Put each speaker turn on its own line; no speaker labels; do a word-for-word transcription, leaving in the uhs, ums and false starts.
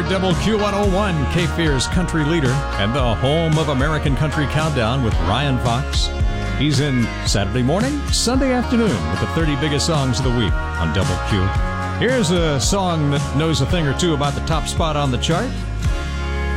W Q one oh one, Cape Fear's country leader and the home of American Country Countdown with Ryan Fox. He's in Saturday morning, Sunday afternoon with the thirty biggest songs of the week on W Q. Here's a song that knows a thing or two about the top spot on the chart.